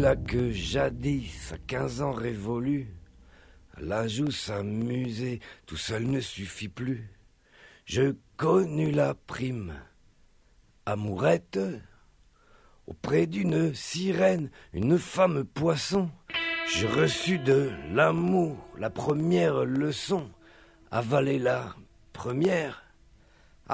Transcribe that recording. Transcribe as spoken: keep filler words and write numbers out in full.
là que jadis, à quinze ans révolus, à la joue s'amuser, tout seul ne suffit plus. Je connus la prime, amourette, auprès d'une sirène, une femme poisson. Je reçus de l'amour la première leçon, avaler la première